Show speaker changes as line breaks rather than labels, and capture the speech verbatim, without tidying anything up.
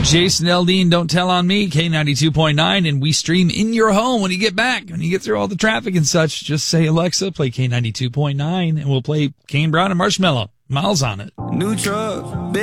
Jason Aldean, Don't Tell on Me, K ninety-two point nine, and we stream in your home when you get back. When you get through all the traffic and such, just say, Alexa, play K ninety-two point nine, and we'll play Kane Brown and Marshmello. Miles on it.
New truck.